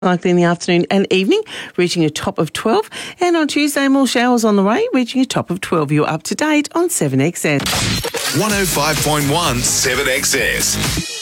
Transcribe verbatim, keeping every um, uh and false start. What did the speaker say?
Likely in the afternoon and evening, reaching a top of twelve. And on Tuesday, more showers on the way, reaching a top of twelve. You're up to date on seven X S. one oh five point one seven X S.